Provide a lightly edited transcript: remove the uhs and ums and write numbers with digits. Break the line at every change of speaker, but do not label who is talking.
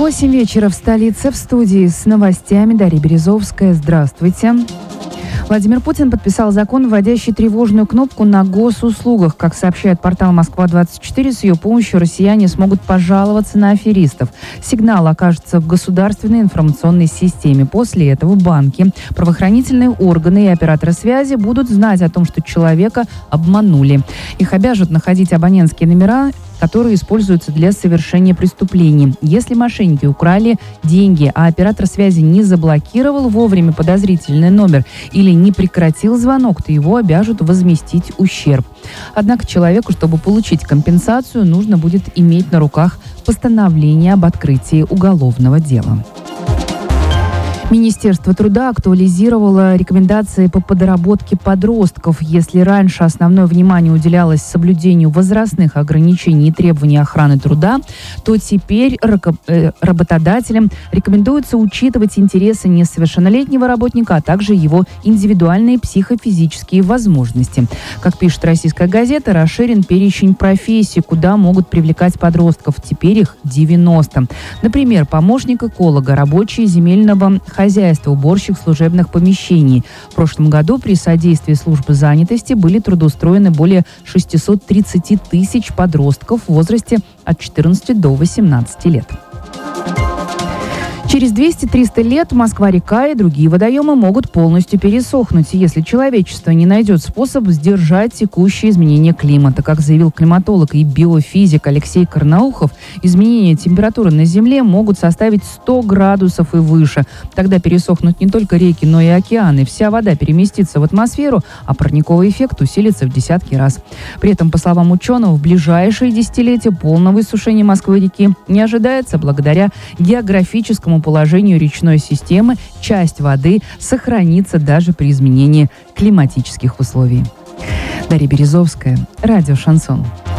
8 вечера в столице. В студии с новостями Дарья Березовская. Здравствуйте. Владимир Путин подписал закон, вводящий тревожную кнопку на госуслугах. Как сообщает портал «Москва-24», с ее помощью россияне смогут пожаловаться на аферистов. Сигнал окажется в государственной информационной системе. После этого банки, правоохранительные органы и операторы связи будут знать о том, что человека обманули. Их обяжут находить абонентские номера, которые используются для совершения преступлений. Если мошенники украли деньги, а оператор связи не заблокировал вовремя подозрительный номер или не прекратил звонок, то его обяжут возместить ущерб. Однако человеку, чтобы получить компенсацию, нужно будет иметь на руках постановление об открытии уголовного дела. Министерство труда актуализировало рекомендации по подработке подростков. Если раньше основное внимание уделялось соблюдению возрастных ограничений и требований охраны труда, то теперь работодателям рекомендуется учитывать интересы несовершеннолетнего работника, а также его индивидуальные психофизические возможности. Как пишет «Российская газета», расширен перечень профессий, куда могут привлекать подростков. Теперь их 90. Например, помощник эколога, рабочий земельного хозяйства, уборщик служебных помещений. В прошлом году при содействии службы занятости были трудоустроены более 630 тысяч подростков в возрасте от 14 до 18 лет. Через 200-300 лет Москва-река и другие водоемы могут полностью пересохнуть, если человечество не найдет способ сдержать текущие изменения климата. Как заявил климатолог и биофизик Алексей Карнаухов, изменения температуры на Земле могут составить 100 градусов и выше. Тогда пересохнут не только реки, но и океаны. Вся вода переместится в атмосферу, а парниковый эффект усилится в десятки раз. При этом, по словам ученого, в ближайшие десятилетия полного иссушения Москвы-реки не ожидается. Благодаря географическому положению речной системы часть воды сохранится даже при изменении климатических условий. Дарья Березовская, радио «Шансон».